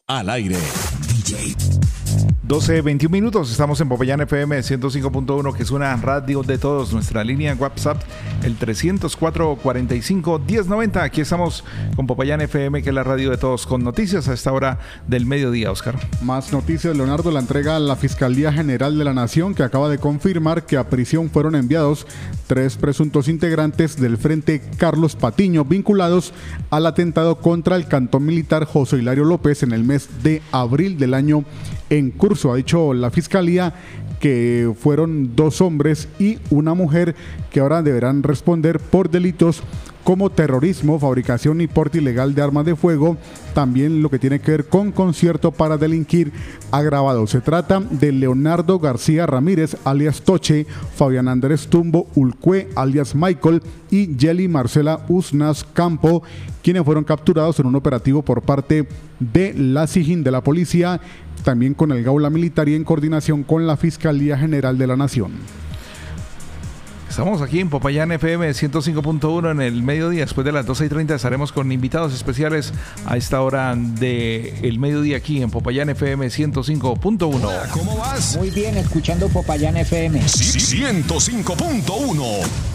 Al aire. DJ. 12:21 minutos, estamos en Popayán FM 105.1, que es una radio de todos. Nuestra línea WhatsApp, el 304-45-1090. Aquí estamos con Popayán FM, que es la radio de todos, con noticias a esta hora del mediodía, Oscar. Más noticias, Leonardo. La entrega a la Fiscalía General de la Nación, que acaba de confirmar que a prisión fueron enviados 3 presuntos integrantes del Frente Carlos Patiño, vinculados al atentado contra el cantón militar José Hilario López en el mes de abril del año en curso. Ha dicho la Fiscalía que fueron 2 hombres y una mujer que ahora deberán responder por delitos como terrorismo, fabricación y porte ilegal de armas de fuego, también lo que tiene que ver con concierto para delinquir agravado. Se trata de Leonardo García Ramírez, alias Toche, Fabián Andrés Tumbo Ulcue, alias Michael, y Yeli Marcela Usnas Campo, quienes fueron capturados en un operativo por parte de la SIJIN de la policía, también con el Gaula Militar y en coordinación con la Fiscalía General de la Nación. Estamos aquí en Popayán FM 105.1 en el mediodía. Después de las 12:30 estaremos con invitados especiales a esta hora del mediodía aquí en Popayán FM 105.1. Hola, ¿cómo vas? Muy bien, escuchando Popayán FM. 105.1.